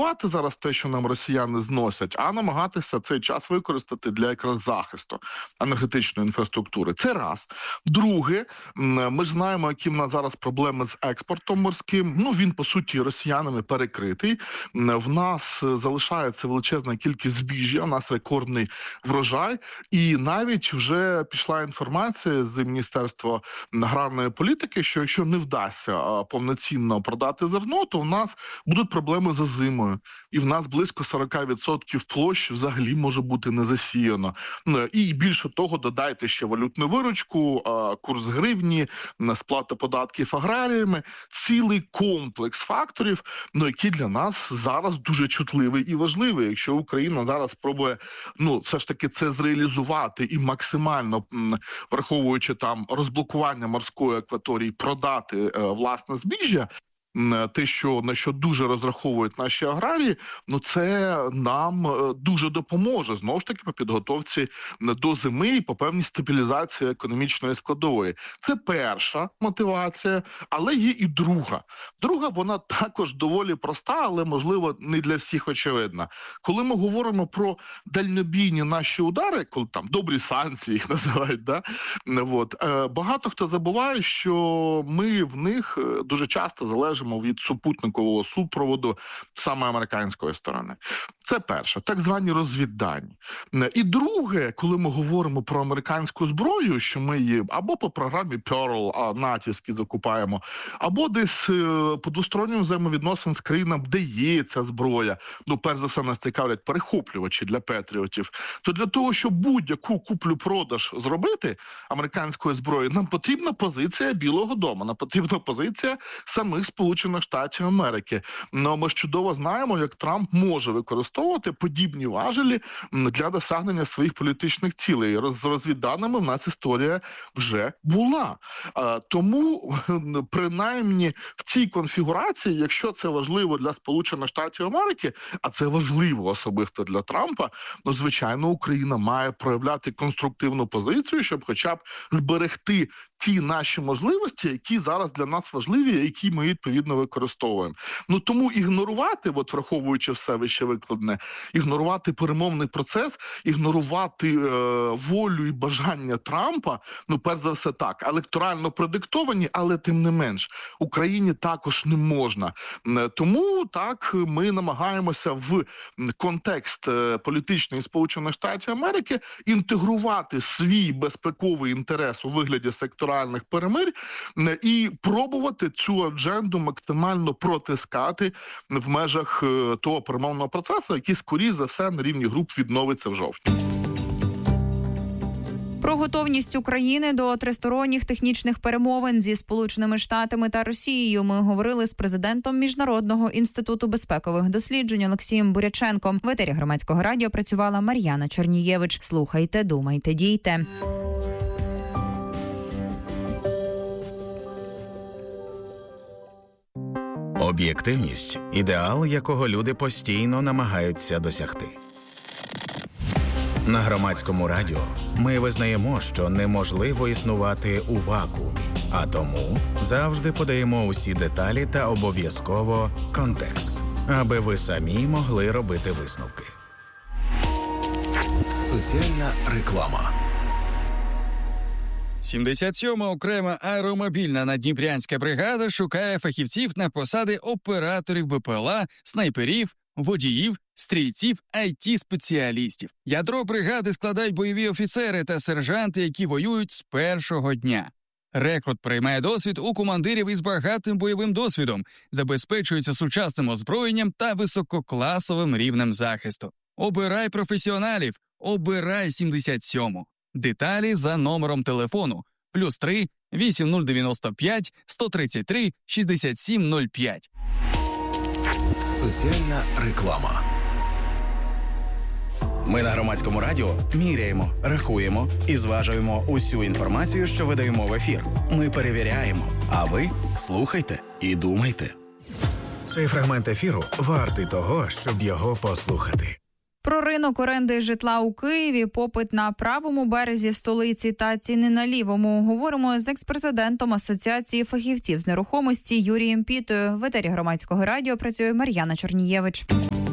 реалізувати зараз те, що нам росіяни зносять, а намагатися цей час використати для якраз захисту енергетичної інфраструктури. Це раз. Друге, ми ж знаємо, які в нас зараз проблеми з експортом морським. Він, по суті, росіянами перекритий. В нас залишається величезна кількість збіжжя, у нас рекордний врожай. І навіть вже пішла інформація з Міністерства аграрної політики, що якщо не вдасться повноцінно продати зерно, то в нас будуть проблеми з озимою. І в нас близько 40% площ взагалі може бути не засіяно. І більше того, додайте ще валютну виручку, курс гривні, сплата податків аграріями. Цілий комплекс факторів, які для нас зараз дуже чутливий і важливий. Якщо Україна зараз спробує, все ж таки це зреалізувати і максимально, враховуючи там розблокування морської акваторії, продати власне збіжжя, те, на що дуже розраховують наші аграрії, це нам дуже допоможе, знову ж таки, по підготовці до зими і по певній стабілізації економічної складової. Це перша мотивація, але є і друга. Друга, вона також доволі проста, але, можливо, не для всіх очевидна. Коли ми говоримо про дальнобійні наші удари, коли там добрі санкції їх називають, багато хто забуває, що ми в них дуже часто залежимо від супутникового супроводу саме американської сторони. Це перше, так звані розвіддані. І друге, коли ми говоримо про американську зброю, що ми її або по програмі Pearl натівські закупаємо, або десь по двостороннім взаємовідносин з країнами, де є ця зброя, перш за все нас цікавлять перехоплювачі для патріотів, то для того, щоб будь-яку куплю-продаж зробити американської зброї, нам потрібна позиція Білого дому, нам потрібна позиція самих Сполучених Штатів Америки. Ми ж чудово знаємо, як Трамп може використовувати подібні важелі для досягнення своїх політичних цілей. З розвідданими в нас історія вже була. Тому, принаймні, в цій конфігурації, якщо це важливо для Сполучених Штатів Америки, а це важливо особисто для Трампа, звичайно, Україна має проявляти конструктивну позицію, щоб хоча б зберегти ті наші можливості, які зараз для нас важливі, які ми відповідно використовуємо. Тому ігнорувати, враховуючи все вище викладене, ігнорувати перемовний процес, ігнорувати волю і бажання Трампа, перш за все так, електорально продиктовані, але тим не менш, Україні також не можна. Тому так ми намагаємося в контекст політичний Сполучених Штатів Америки інтегрувати свій безпековий інтерес у вигляді секторальних перемир'я і пробувати цю адженду максимально протискати в межах того перемовного процесу, який, скоріш за все, на рівні груп відновиться в жовтні. Про готовність України до тристоронніх технічних перемовин зі Сполученими Штатами та Росією ми говорили з президентом Міжнародного інституту безпекових досліджень Олексієм Буряченком. В етері Громадського радіо працювала Мар'яна Чернієвич. Слухайте, думайте, дійте. Об'єктивність – ідеал, якого люди постійно намагаються досягти. На Громадському радіо ми визнаємо, що неможливо існувати у вакуумі, а тому завжди подаємо усі деталі та обов'язково контекст, аби ви самі могли робити висновки. Соціальна реклама. 77-ма окрема аеромобільна наддніпрянська бригада шукає фахівців на посади операторів БПЛА, снайперів, водіїв, стрільців, IT-спеціалістів. Ядро бригади складають бойові офіцери та сержанти, які воюють з першого дня. Рекрут приймає досвід у командирів із багатим бойовим досвідом, забезпечується сучасним озброєнням та висококласовим рівнем захисту. Обирай професіоналів, обирай 77-му. Деталі за номером телефону +3 8095 133 6705. Соціальна реклама. Ми на Громадському радіо міряємо, рахуємо і зважуємо усю інформацію, що видаємо в ефір. Ми перевіряємо, а ви слухайте і думайте. Цей фрагмент ефіру вартий того, щоб його послухати. Про ринок оренди житла у Києві, попит на правому березі столиці та ціни на лівому говоримо з екс-президентом Асоціації фахівців з нерухомості Юрієм Пітою. В етері Громадського радіо працює Мар'яна Чорнієвич.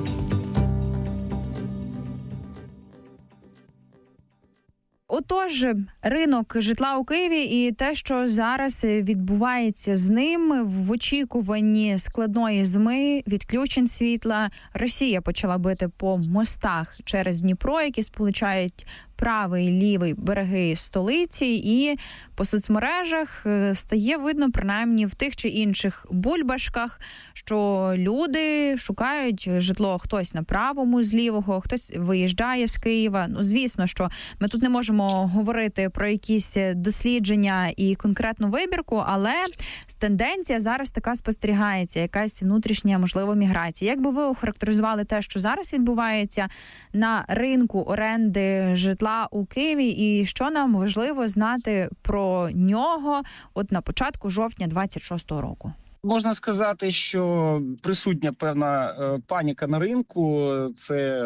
Отож, ринок житла у Києві і те, що зараз відбувається з ним в очікуванні складної зими, відключень світла. Росія почала бити по мостах через Дніпро, які сполучають правий і лівий береги столиці, і по соцмережах стає видно, принаймні в тих чи інших бульбашках, що люди шукають житло, хтось на правому з лівого, хтось виїжджає з Києва. Ну, звісно, що ми тут не можемо говорити про якісь дослідження і конкретну вибірку, але тенденція зараз така спостерігається, якась внутрішня, можливо, міграція. Як би ви охарактеризували те, що зараз відбувається на ринку оренди житла у Києві, і що нам важливо знати про нього от на початку жовтня 26-го року? Можна сказати, що присутня певна паніка на ринку. Це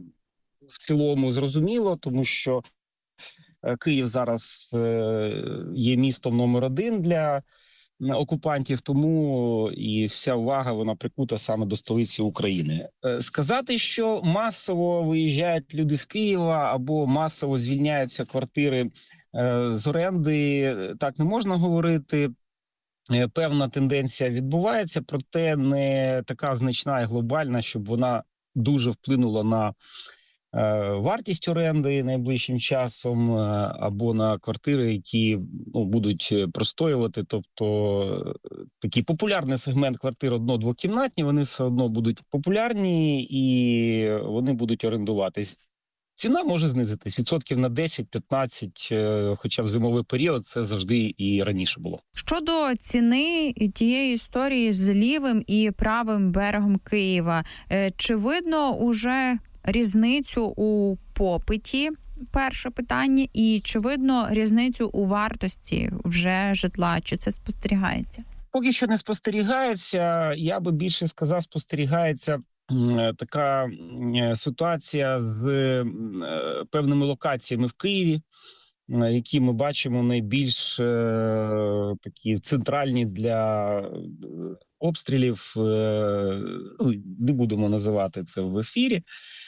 в цілому зрозуміло, тому що Київ зараз є містом номер 1 для окупантів, тому і вся увага вона прикута саме до столиці України. Сказати, що масово виїжджають люди з Києва або масово звільняються квартири з оренди, так не можна говорити. Певна тенденція відбувається, проте не така значна і глобальна, щоб вона дуже вплинула на вартість оренди найближчим часом або на квартири, які будуть простоювати. Тобто такий популярний сегмент квартир одно-двокімнатні, вони все одно будуть популярні і вони будуть орендуватись. Ціна може знизитись відсотків на 10-15, хоча в зимовий період це завжди і раніше було. Щодо ціни тієї історії з лівим і правим берегом Києва, чи видно уже різницю у попиті, перше питання, і чи видно різницю у вартості вже житла, чи це спостерігається? Поки що не спостерігається, я би більше сказав, спостерігається така ситуація з певними локаціями в Києві, які ми бачимо найбільш такі центральні для обстрілів, не будемо називати це в ефірі.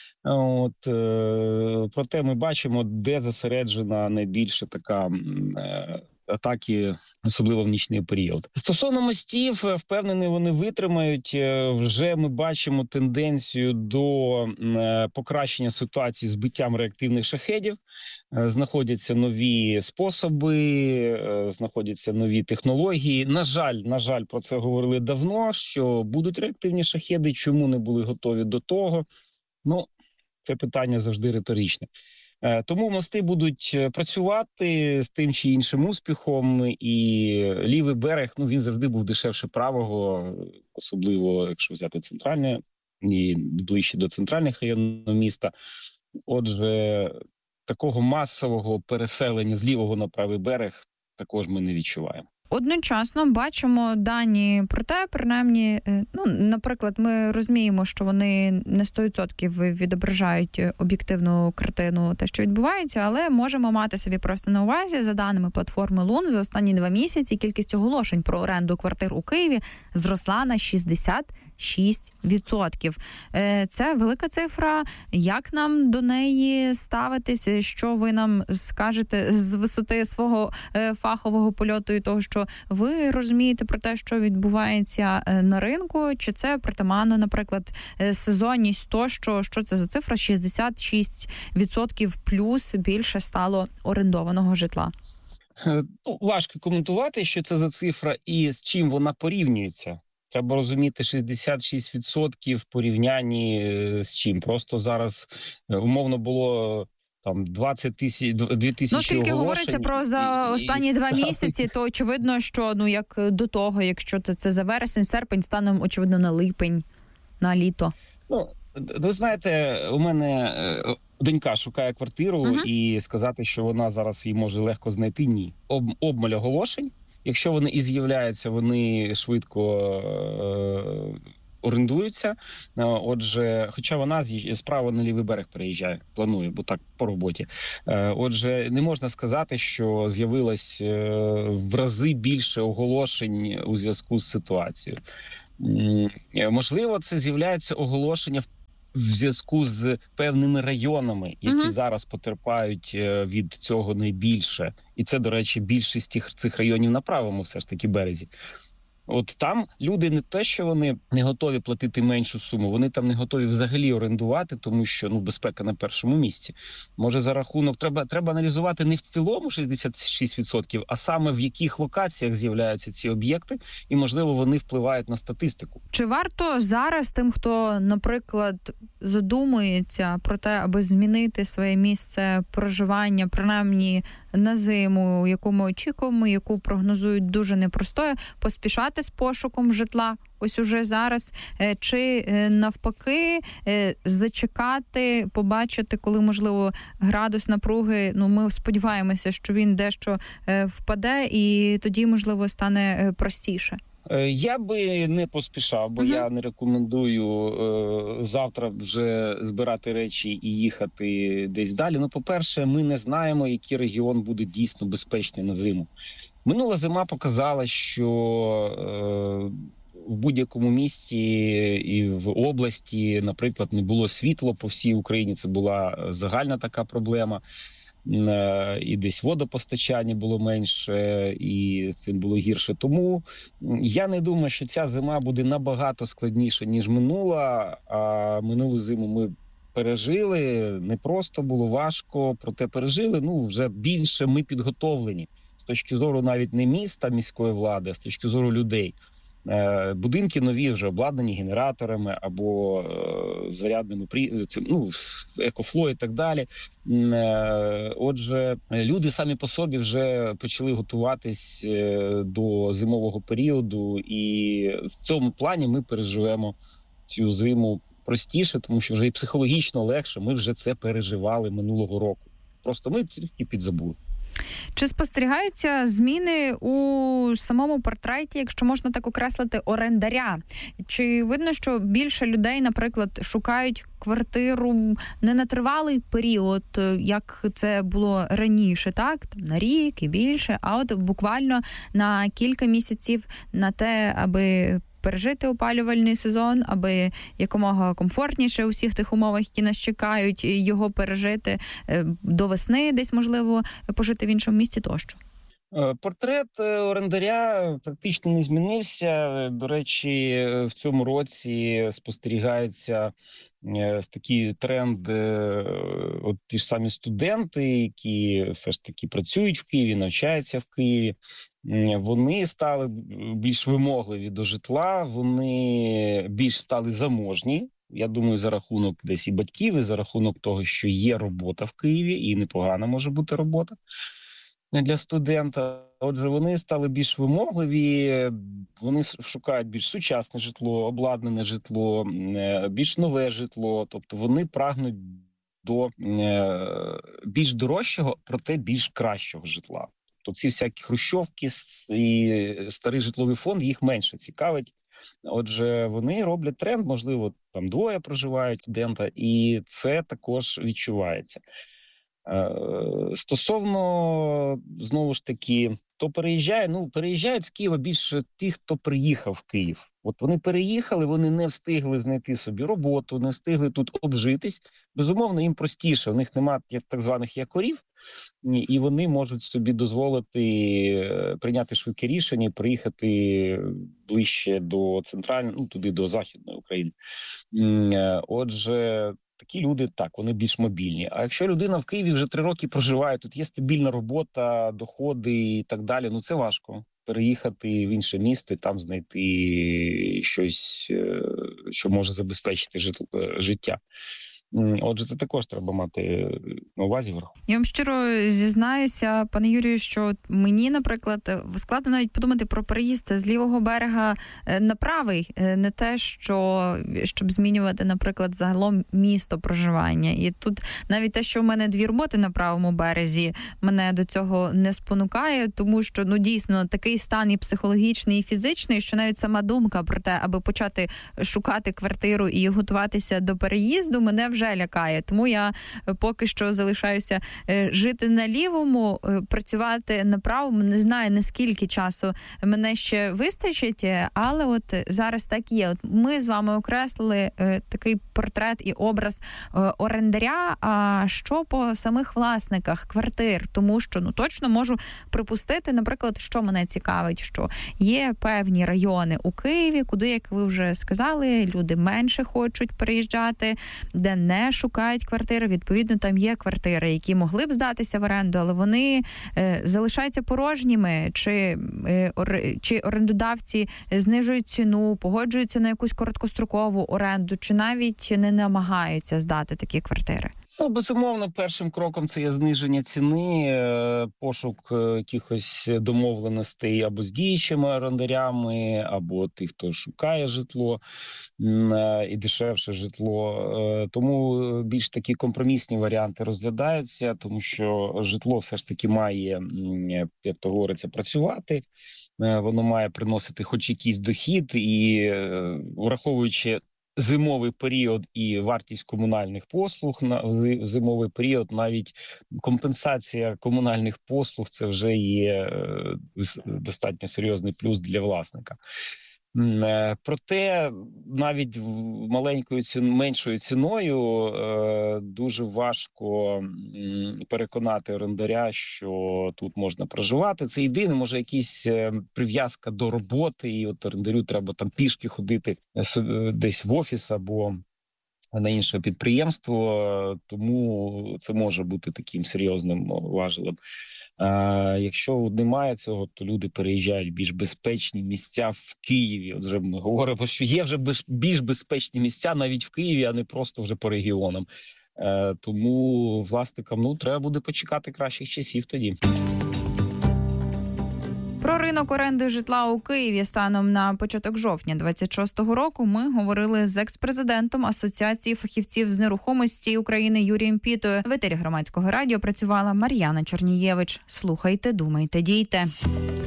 Проте ми бачимо, де зосереджена найбільше така атаки, особливо в нічний період. Стосовно мостів, впевнений, вони витримають. Вже ми бачимо тенденцію до покращення ситуації з збиттям реактивних шахедів. Знаходяться нові способи, знаходяться нові технології. На жаль, про це говорили давно, що будуть реактивні шахеди. Чому не були готові до того? Це питання завжди риторичне. Тому мости будуть працювати з тим чи іншим успіхом, і лівий берег, він завжди був дешевше правого, особливо, якщо взяти центральне і ближче до центральних районів міста. Отже, такого масового переселення з лівого на правий берег також ми не відчуваємо. Одночасно бачимо дані про те, принаймні, наприклад, ми розуміємо, що вони не 100% відображають об'єктивну картину, те, що відбувається, але можемо мати собі просто на увазі, за даними платформи Лун, за останні 2 місяці кількість оголошень про оренду квартир у Києві зросла на 66%. Це велика цифра. Як нам до неї ставитись? Що ви нам скажете з висоти свого фахового польоту і того, що ви розумієте про те, що відбувається на ринку? Чи це притаманно, наприклад, сезонність тощо? Що це за цифра? 66% плюс більше стало орендованого житла. Важко коментувати, що це за цифра і з чим вона порівнюється. Треба розуміти, 66% в порівнянні з чим. Просто зараз умовно було там 2 тисячі оголошень. Говориться про за останні 2 місяці, то очевидно, що як до того, якщо це за вересень, серпень, станом очевидно на липень, на літо. Ви знаєте, у мене донька шукає квартиру, і сказати, що вона зараз її може легко знайти, ні. Обмаль оголошень. Якщо вони і з'являються, вони швидко орендуються. Отже, хоча вона справа на лівий берег переїжджає, планує, бо так по роботі. Отже, не можна сказати, що з'явилось в рази більше оголошень у зв'язку з ситуацією. Можливо, це з'являються оголошення в зв'язку з певними районами, які зараз потерпають від цього найбільше. І це, до речі, більшість цих районів на правому все ж таки березі. От там люди не те, що вони не готові платити меншу суму, вони там не готові взагалі орендувати, тому що безпека на першому місці. Може, за рахунок треба аналізувати не в цілому 66%, а саме в яких локаціях з'являються ці об'єкти, і, можливо, вони впливають на статистику. Чи варто зараз тим, хто, наприклад, задумується про те, аби змінити своє місце проживання, принаймні на зиму, яку ми очікуємо, яку прогнозують дуже непростою, поспішати з пошуком житла ось уже зараз, чи навпаки зачекати, побачити, коли, можливо, градус напруги, ми сподіваємося, що він дещо впаде, і тоді, можливо, стане простіше? Я би не поспішав, бо я не рекомендую завтра вже збирати речі і їхати десь далі. По-перше, ми не знаємо, який регіон буде дійсно безпечний на зиму. Минула зима показала, що в будь-якому місті і в області, наприклад, не було світла по всій Україні. Це була загальна така проблема. І десь водопостачання було менше, і цим було гірше. Тому я не думаю, що ця зима буде набагато складніша, ніж минула. А минулу зиму ми пережили, не просто було важко, проте пережили. Вже більше ми підготовлені. З точки зору навіть не міста, міської влади, а з точки зору людей. Будинки нові вже обладнані генераторами або зарядними екофло і так далі. Отже, люди самі по собі вже почали готуватись до зимового періоду, і в цьому плані ми переживемо цю зиму простіше, тому що вже і психологічно легше. Ми вже це переживали минулого року. Просто ми тільки підзабули. Чи спостерігаються зміни у самому портреті, якщо можна так окреслити, орендаря? Чи видно, що більше людей, наприклад, шукають квартиру не на тривалий період, як це було раніше, так? На рік і більше, а от буквально на кілька місяців на те, аби пережити опалювальний сезон, аби якомога комфортніше у всіх тих умовах, які нас чекають, його пережити до весни, десь, можливо, пожити в іншому місці тощо? Портрет орендаря практично не змінився. До речі, в цьому році спостерігається такий тренд, ті ж самі студенти, які все ж таки працюють в Києві, навчаються в Києві. Вони стали більш вимогливі до житла, вони більш стали заможні. Я думаю, за рахунок десь і батьків, і за рахунок того, що є робота в Києві, і непогана може бути робота для студента. Отже, вони стали більш вимогливі, вони шукають більш сучасне житло, обладнане житло, більш нове житло. Тобто вони прагнуть до більш дорожчого, проте більш кращого житла. Тобто ці всякі хрущовки і старий житловий фонд їх менше цікавить. Отже, вони роблять тренд, можливо, там двоє проживають студента, і це також відчувається. Стосовно, знову ж таки, хто переїжджає, переїжджають з Києва більше ті, хто приїхав в Київ. От вони переїхали, вони не встигли знайти собі роботу, не встигли тут обжитись. Безумовно, їм простіше, у них немає так званих якорів, і вони можуть собі дозволити прийняти швидке рішення і приїхати ближче до центральної, туди до Західної України. Отже, такі люди, так, вони більш мобільні. А якщо людина в Києві вже 3 роки проживає, тут є стабільна робота, доходи і так далі, це важко. Переїхати в інше місто і там знайти щось, що може забезпечити життя. Отже, це також треба мати на увазі. Я вам щиро зізнаюся, пане Юрію, що мені, наприклад, складно навіть подумати про переїзд з лівого берега на правий. Не те, щоб змінювати, наприклад, загалом місто проживання. І тут навіть те, що в мене 2 роботи на правому березі, мене до цього не спонукає, тому що, дійсно, такий стан і психологічний, і фізичний, що навіть сама думка про те, аби почати шукати квартиру і готуватися до переїзду, мене вже лякає. Тому я поки що залишаюся жити на лівому, працювати на правому. Не знаю, наскільки часу мене ще вистачить, але от зараз так є. От ми з вами окреслили такий портрет і образ орендаря. А що по самих власниках квартир? Тому що, точно можу припустити, наприклад, що мене цікавить, що є певні райони у Києві, куди, як ви вже сказали, люди менше хочуть переїжджати, де не шукають квартири. Відповідно, там є квартири, які могли б здатися в оренду, але вони залишаються порожніми, чи орендодавці знижують ціну, погоджуються на якусь короткострокову оренду, чи навіть не намагаються здати такі квартири. Безумовно, першим кроком це є зниження ціни, пошук якихось домовленостей або з діючими орендарями, або тих, хто шукає житло і дешевше житло. Тому більш такі компромісні варіанти розглядаються, тому що житло все ж таки має, як то говориться, працювати. Воно має приносити хоч якийсь дохід, і враховуючи зимовий період і вартість комунальних послуг в зимовий період, навіть компенсація комунальних послуг – це вже є достатньо серйозний плюс для власника. Проте навіть меншою ціною дуже важко переконати орендаря, що тут можна проживати. Це єдине, може, якась прив'язка до роботи, і от орендарю треба там пішки ходити десь в офіс або на інше підприємство, тому це може бути таким серйозним важелем. Якщо немає цього, то люди переїжджають в більш безпечні місця в Києві. От вже ми говоримо, що є вже більш безпечні місця навіть в Києві, а не просто вже по регіонам. Тому власникам треба буде почекати кращих часів тоді. Про ринок оренди житла у Києві станом на початок жовтня 26-го року ми говорили з екс-президентом Асоціації фахівців з нерухомості України Юрієм Пітою. В етері Громадського радіо працювала Мар'яна Чорнієвич. Слухайте, думайте, дійте.